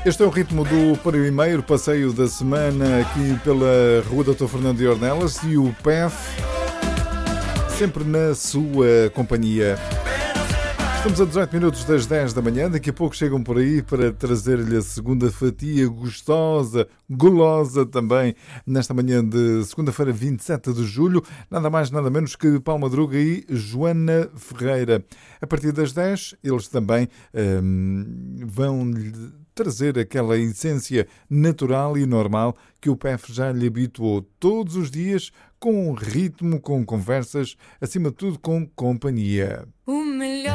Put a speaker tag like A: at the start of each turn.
A: Este é o ritmo do primeiro passeio da semana aqui pela Rua Dr. Fernando de Ornelas e o PEF, sempre na sua companhia. Estamos a 18 minutos das 10 da manhã, daqui a pouco chegam por aí para trazer-lhe a segunda fatia gostosa, golosa também, nesta manhã de segunda-feira, 27 de julho, nada mais nada menos que Paulo Madruga e Joana Ferreira. A partir das 10, eles também vão trazer aquela essência natural e normal que o PEF já lhe habituou todos os dias, com ritmo, com conversas, acima de tudo com companhia.